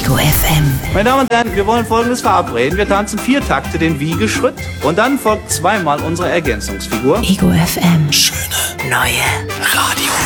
Ego FM. Meine Damen und Herren, wir wollen Folgendes verabreden. Wir tanzen 4 Takte den Wiegeschritt und dann folgt zweimal unsere Ergänzungsfigur. Ego FM. Schöne Neue Radio